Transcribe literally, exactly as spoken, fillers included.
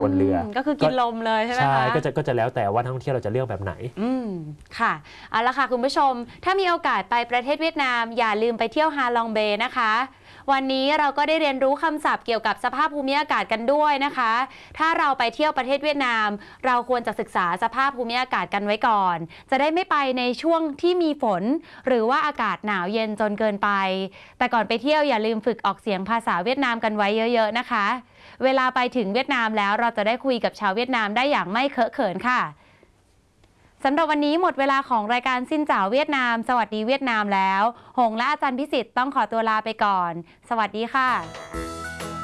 บนเรือก็คือกินลมเลยใช่ไหมคะใช่ก็จะก็จะแล้วแต่ว่านักท่องเที่ยวเราจะเลือกแบบไหนอืมค่ะเอาละค่ะคุณผู้ชมถ้ามีโอกาสไปประเทศเวียดนามอย่าลืมไปเที่ยวฮาลองเบย์นะคะวันนี้เราก็ได้เรียนรู้คำศัพท์เกี่ยวกับสภาพภูมิอากาศกันด้วยนะคะถ้าเราไปเที่ยวประเทศเวียดนามเราควรจะศึกษาสภาพภูมิอากาศกันไว้ก่อนจะได้ไม่ไปในช่วงที่มีฝนหรือว่าอากาศหนาวเย็นจนเกินไปแต่ก่อนไปเที่ยวอย่าลืมฝึกออกเสียงภาษาเวียดนามกันไว้เยอะๆนะคะเวลาไปถึงเวียดนามแล้วเราจะได้คุยกับชาวเวียดนามได้อย่างไม่เคอะเขินค่ะสำหรับวันนี้หมดเวลาของรายการซินจ่าวเวียดนามสวัสดีเวียดนามแล้วหงและอาจารย์พิสิทธิ์ต้องขอตัวลาไปก่อนสวัสดีค่ะ